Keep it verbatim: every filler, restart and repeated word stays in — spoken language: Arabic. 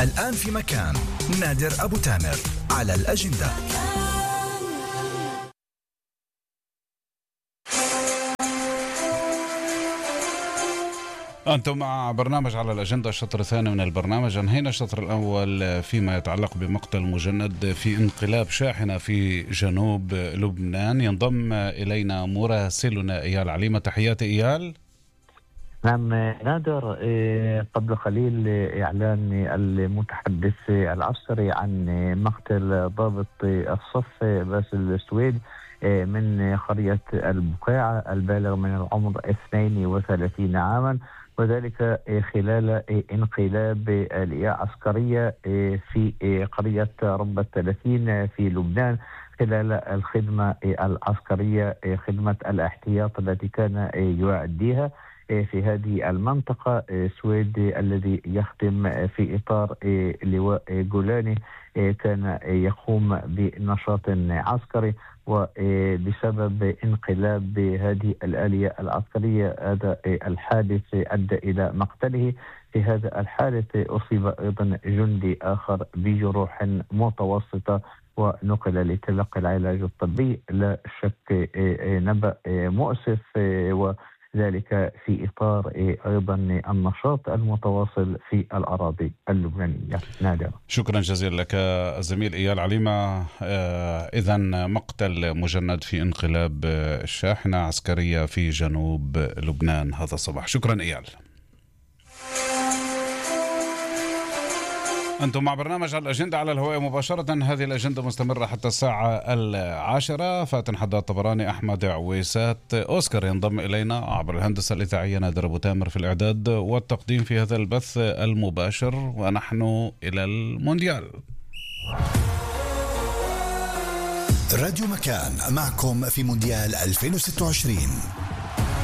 الآن في مكان نادر أبو تامر على الأجندة. أنتم مع برنامج على الأجندة، الشطر الثاني من البرنامج. انهينا الشطر الأول فيما يتعلق بمقتل مجند في انقلاب شاحنة في جنوب لبنان. ينضم إلينا مراسلنا إيال عليمة. تحياتي إيال. نعم نادر، قبل قليل إعلان المتحدث العسكري عن مقتل ضابط الصف باسل السويد من قرية البقاع البالغ من العمر اثنين وثلاثين عاما، وذلك خلال انقلاب آلية عسكرية في قرية ربة الثلاثين في لبنان خلال الخدمة العسكرية، خدمة الاحتياط التي كان يؤديها في هذه المنطقة. سويد الذي يخدم في إطار لواء جولاني كان يقوم بنشاط عسكري، وبسبب انقلاب هذه الآلية العسكرية هذا الحادث أدى إلى مقتله. في هذا الحادث أصيب أيضا جندي آخر بجروح متوسطة ونقل لتلقي العلاج الطبي. لا شك نبأ مؤسف، و ذلك في إطار أيضا النشاط المتواصل في الأراضي اللبنانية. نادر، شكرا جزيلا لك الزميل إيال عليمة. إذن مقتل مجند في انقلاب الشاحنة عسكرية في جنوب لبنان هذا الصباح. شكرا إيال. أنتم مع برنامج على الأجندة على الهواء مباشرة. هذه الأجندة مستمرة حتى الساعة العاشرة. فاتن حداد طبراني، أحمد عويسات، أوسكار ينضم إلينا عبر الهندسة الإذاعية، نادر أبو تامر في الإعداد والتقديم في هذا البث المباشر، ونحن إلى المونديال. راديو مكان معكم في مونديال ألفين وستة وعشرين.